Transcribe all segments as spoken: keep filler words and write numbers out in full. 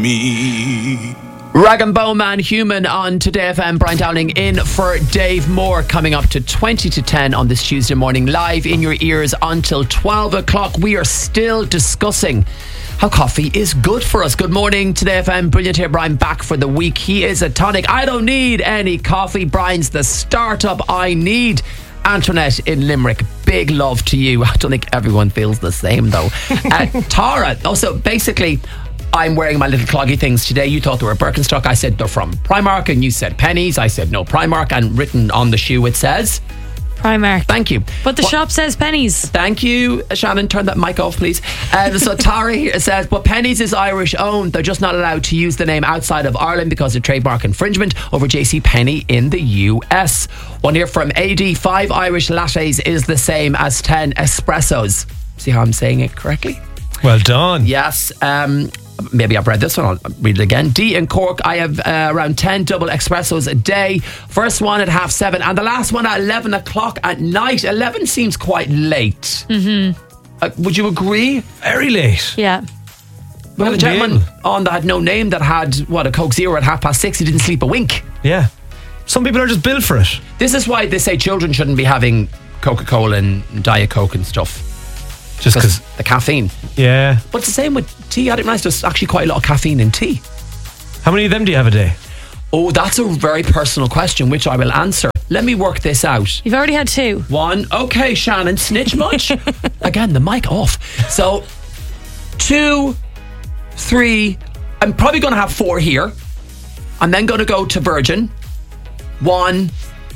me. Rag and Bone Man, Human on Today F M. Brian Dowling in for Dave Moore, coming up to twenty to ten on this Tuesday morning, live in your ears until twelve o'clock. We are still discussing how coffee is good for us. Good morning, Today F M. Brilliant here, Brian, back for the week. He is a tonic. I don't need any coffee. Brian's the startup I need. Antoinette in Limerick, big love to you. I don't think everyone feels the same though. uh, Tara, also basically, I'm wearing my little cloggy things today. You thought they were Birkenstock. I said they're from Primark, and you said Pennies. I said no, Primark, and written on the shoe it says Primark. Thank you. But the well, shop says Pennies. Thank you, Shannon. Turn that mic off, please. Um, so Tara here says, but Pennies is Irish owned. They're just not allowed to use the name outside of Ireland because of trademark infringement over J C Penney in the U S. One here from A D. Five Irish lattes is the same as ten espressos. See how I'm saying it correctly? Well done. Yes. Um... Maybe I've read this one, I'll read it again. D in Cork, I have uh, around ten double espressos a day. First one at half seven and the last one at eleven o'clock at night. eleven seems quite late. Mm-hmm. Uh, would you agree? Very late. Yeah. Well, a gentleman on that had no name that had, what, a Coke Zero at half past six. He didn't sleep a wink. Yeah. Some people are just built for it. This is why they say children shouldn't be having Coca-Cola and Diet Coke and stuff. Just because the caffeine. Yeah. But it's the same with tea. I didn't realise there's actually quite a lot of caffeine in tea. How many of them do you have a day? Oh, that's a very personal question, which I will answer. Let me work this out. You've already had two. One. Okay, Shannon, snitch much? Again, the mic off. So, two, three. I'm probably going to have four here. I'm then going to go to Virgin. One,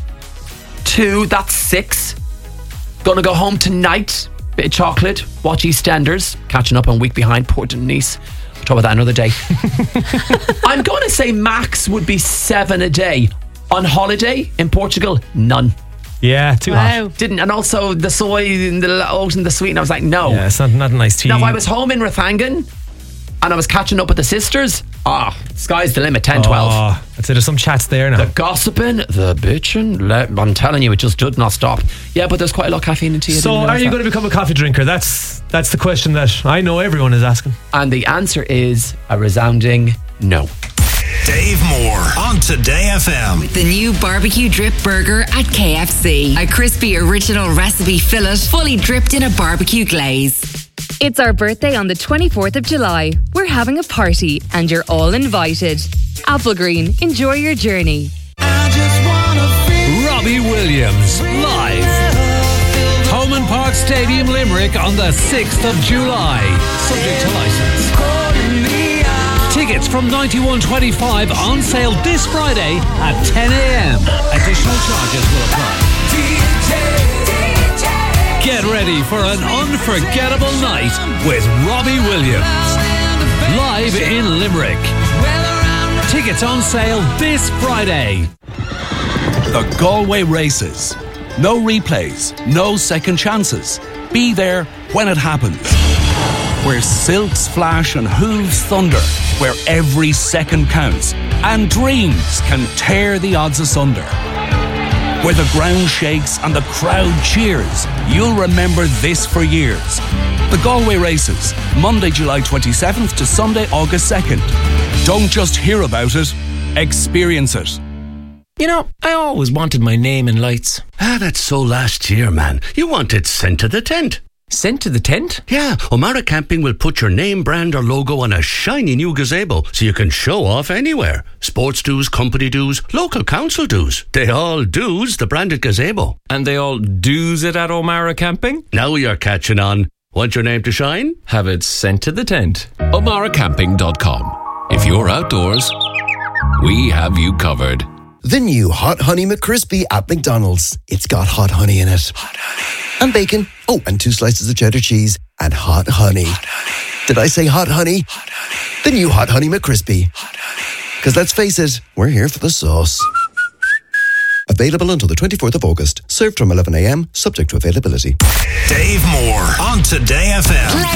two, that's six. Going to go home tonight. Bit of chocolate, watch EastEnders, catching up on Week Behind, poor Denise. We'll talk about that another day. I'm going to say max would be seven a day. On holiday in Portugal, none. Yeah, too wow. hot. Didn't, and also the soy and the oat and the sweet, and I was like, no. Yeah, it's not, not a nice tea. Now, if I was home in Rathangan and I was catching up with the sisters, ah, oh, sky's the limit, ten, twelve. Oh, I'd say there's some chats there now. The gossiping, the bitching, let, I'm telling you, it just did not stop. Yeah, but there's quite a lot of caffeine in tea. So are you that. going to become a coffee drinker? That's that's the question that I know everyone is asking. And the answer is a resounding no. Dave Moore on Today F M. With the new barbecue drip burger at K F C. A crispy original recipe fillet fully dripped in a barbecue glaze. It's our birthday on the twenty-fourth of July. We're having a party and you're all invited. Applegreen, enjoy your journey. Robbie Williams, live. Holman Park Stadium, Limerick on the sixth of July. Subject to licence. Tickets from ninety-one twenty-five on sale this Friday at ten a.m. Additional charges will apply. Get ready for an unforgettable night with Robbie Williams. Live in Limerick. Tickets on sale this Friday. The Galway Races. No replays, no second chances. Be there when it happens. Where silks flash and hooves thunder. Where every second counts and dreams can tear the odds asunder. Where the ground shakes and the crowd cheers. You'll remember this for years. The Galway Races, Monday, July twenty-seventh to Sunday, August second. Don't just hear about it, experience it. You know, I always wanted my name in lights. Ah, that's so last year, man. You wanted sent to the tent. Sent to the tent? Yeah, O'Mara Camping will put your name, brand or logo on a shiny new gazebo so you can show off anywhere. Sports dues, company dues, local council dues. They all dues the branded gazebo. And they all dues it at O'Mara Camping? Now you're catching on. Want your name to shine? Have it sent to the tent. O'Mara Camping dot com. If you're outdoors, we have you covered. The new Hot Honey McCrispy at McDonald's. It's got hot honey in it. Hot honey. And bacon. Oh, and two slices of cheddar cheese. And hot honey. Hot honey. Did I say hot honey? Hot honey. The new Hot Honey McCrispy. Hot honey. Because let's face it, we're here for the sauce. Available until the twenty-fourth of August. Served from eleven a.m, subject to availability. Dave Moore on Today F M.